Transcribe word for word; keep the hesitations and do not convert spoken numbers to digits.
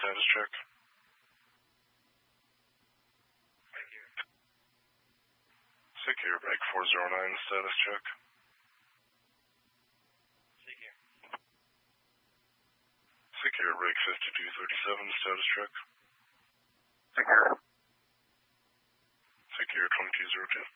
status check. Secure Break four zero nine, status check. Secure. Secure Break fifty-two thirty-seven, status check. Secure. Secure twenty-two zero two.